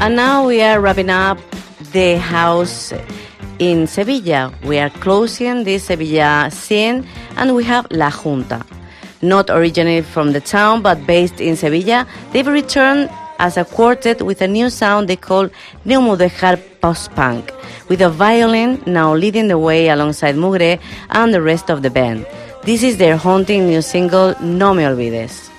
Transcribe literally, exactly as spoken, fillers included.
And now we are wrapping up the house in Sevilla. We are closing this Sevilla scene, and we have La Junta. Not originated from the town, but based in Sevilla, they've returned as a quartet with a new sound they call Neomudéjar Post-Punk, with a violin now leading the way alongside Mugre and the rest of the band. This is their haunting new single, No Me Olvides.